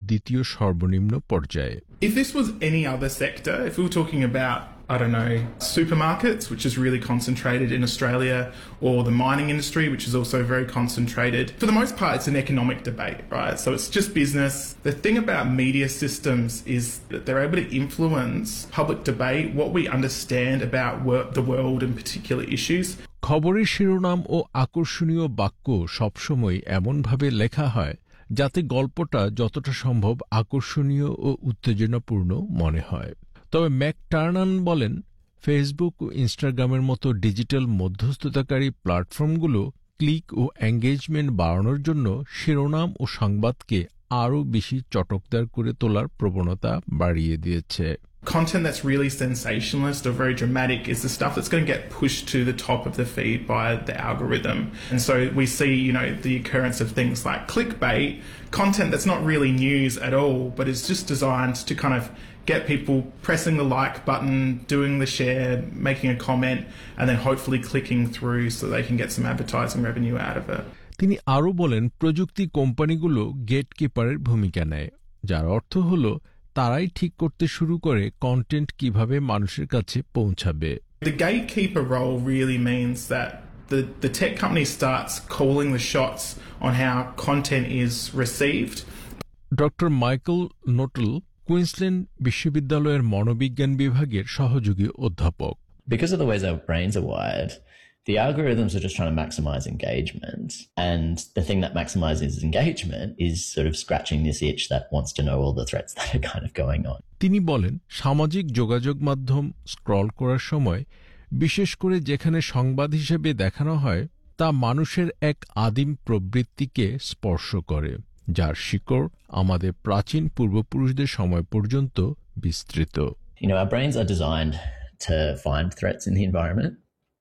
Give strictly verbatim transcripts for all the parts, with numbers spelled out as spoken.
দ্বিতীয় সর্বনিম্ন পর্যায়ে। If this was any other sector, if we were talking about, I don't know, supermarkets, which is really concentrated in Australia, or the mining industry, which is also very concentrated, for the most part, it's an economic debate, right? So it's just business. The thing about media systems is that they're able to influence public debate, what we understand about wor- the world and particular issues. খবরের শিরোনাম ও আকর্ষণীয় বাক্য সবসময় এমনভাবে লেখা হয় যাতে গল্পটা যতটা সম্ভব আকর্ষণীয় ও উত্তেজনাপূর্ণ মনে হয়। তবে ম্যাকটার্নান বলেন, ফেসবুক ও ইনস্টাগ্রামের মতো ডিজিটাল মধ্যস্থতাকারী প্ল্যাটফর্মগুলো ক্লিক ও এঙ্গেজমেন্ট বাড়ানোর জন্য শিরোনাম ও সংবাদকে আরও বেশি চটকদার করে তোলার প্রবণতা বাড়িয়ে দিয়েছে। Content that's really sensationalist or very dramatic is the stuff that's going to get pushed to the top of the feed by the algorithm. And so we see, you know, the occurrence of things like clickbait, content that's not really news at all, but is just designed to kind of get people pressing the like button, doing the share, making a comment, and then hopefully clicking through so they can get some advertising revenue out of it. তিনি আরও বলেন, প্রযুক্তি কোম্পানিগুলো গেটকিপারের ভূমিকা নেয়, যার অর্থ হলো তারাই ঠিক করতে শুরু করে কন্টেন্ট কিভাবে মানুষের কাছে পৌঁছাবে। The gatekeeper role really means that the, the tech company starts calling the shots on how content is received. Doctor Michael নোটল Queensland বিশ্ববিদ্যালয়ের মনোবিজ্ঞান বিভাগের সহযোগী অধ্যাপক। Because of the ways our brains are wired, the algorithms are just trying to maximize engagement. And the thing that maximizes engagement is sort of scratching this itch that wants to know all the threats that are kind of going on. তিনি বলেন, সামাজিক যোগাযোগ মাধ্যম scroll করার সময় বিশেষ করে যেখানে সংবাদ হিসেবে দেখানো হয় তা মানুষের এক আদিম প্রবৃত্তিকে স্পর্শ করে, যার শিকড় আমাদের প্রাচীন পূর্বপুরুষদের সময় পর্যন্ত বিস্তৃত। You know, our brains are designed to find threats in the environment.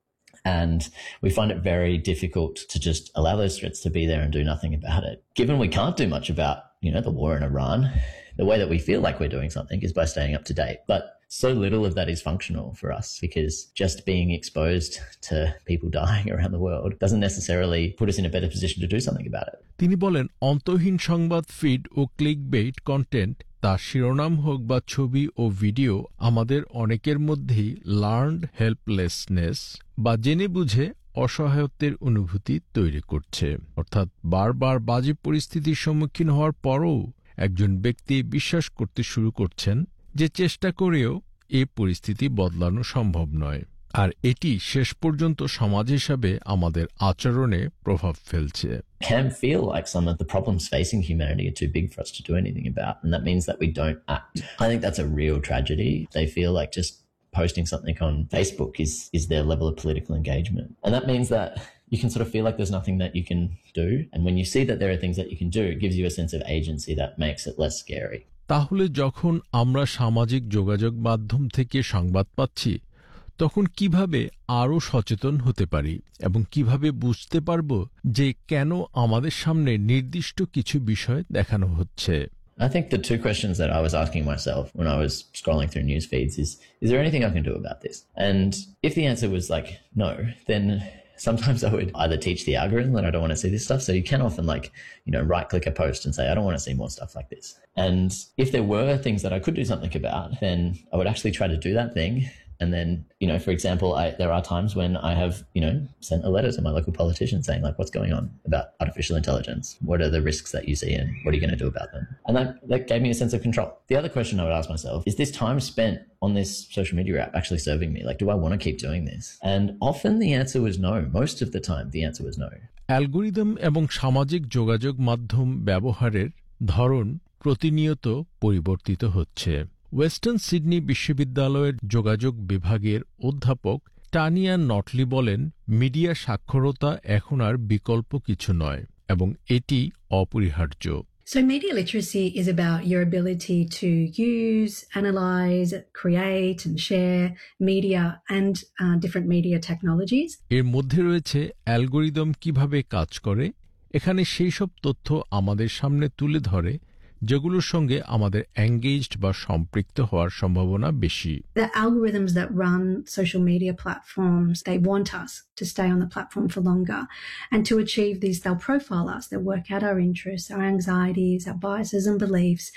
And we find it very difficult to just allow those threats to be there and do nothing about it. Given we can't do much about, you know, the war in Iran, the way that we feel like we're doing something is by staying up to date. But so little of that is functional for us because just being exposed to people dying around the world doesn't necessarily put us in a better position to do something about it. তিনি বলেন, অন্তহীন সংবাদ feed ও clickbait content, তা শিরোনাম হোক বা ছবি ও video, আমাদের অনেকের মধ্যেই লার্নড হেল্পলেসনেস বা জেনে বুঝে অসহায়ত্বের অনুভূতি তৈরি করছে। অর্থাৎ বারবার বাজে পরিস্থিতির সম্মুখীন হওয়ার পরও একজন ব্যক্তি বিশ্বাস করতে শুরু করছেন যে চেষ্টা করেও এ পরিস্থিতি বদলানো সম্ভব নয়, আর এটি শেষ পর্যন্ত সমাজ হিসাবে আমাদের আচরণে প্রভাব ফেলছে। Can feel like some of the problems facing humanity are too big for us to do anything about, and that means that we don't act. I think that's a real tragedy. They feel like just posting something on Facebook is is their level of political engagement, and that means that you can sort of feel like there's nothing that you can do, and when you see that there are things that you can do, it gives you a sense of agency that makes it less scary. তাহলে যখন আমরা সামাজিক যোগাযোগ মাধ্যম থেকে সংবাদ পাচ্ছি, তখন কিভাবে আরও সচেতন হতে পারি এবং কিভাবে বুঝতে পারব যে কেন আমাদের সামনে নির্দিষ্ট কিছু বিষয় দেখানো হচ্ছে? I think the two questions that I was asking myself when I was scrolling through news feeds is, is there anything I can do about this? And if the answer was like, no, then sometimes I would either teach the algorithm that I don't want to see this stuff. So you can often like, you know, right click a post and say, I don't want to see more stuff like this. And if there were things that I could do something about, then I would actually try to do that thing. And then, you know, for example, I, there are times when I have, you know, sent a letter to my local politician saying like, what's going on about artificial intelligence? What are the risks that you see and what are you going to do about them? And that, that gave me a sense of control. The other question I would ask myself, is this time spent on this social media app actually serving me? Like, do I want to keep doing this? And often the answer was no. Most of the time, the answer was no. Algorithm এবং সামাজিক যোগাযোগ মাধ্যম ব্যবহারের ধরন প্রতিনিয়ত পরিবর্তিত হচ্ছে। Western Sydney বিশ্ববিদ্যালয়ের যোগাযোগ বিভাগের অধ্যাপক টানিয়া নটলি বলেন, মিডিয়া সাক্ষরতা এখন আর বিকল্প কিছু নয় এবং এটি অপরিহার্য। So media literacy is about your ability to use, analyze, create and share media and uh, different media technologies. এর মধ্যে রয়েছে অ্যালগরিদম কিভাবে কাজ করে, এখানে সেই সব তথ্য আমাদের সামনে তুলে ধরে যেগুলোর সঙ্গে আমাদের এঙ্গেজড বা সম্পৃক্ত হওয়ার সম্ভাবনা বেশি। The algorithms that run social media platforms, they want us to stay on the platform for longer. And to achieve this, they'll profile us. They'll work out our interests, our anxieties, our biases and beliefs.